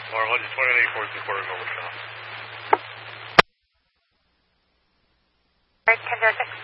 Or 128 quarter Nova Shop. Can do it.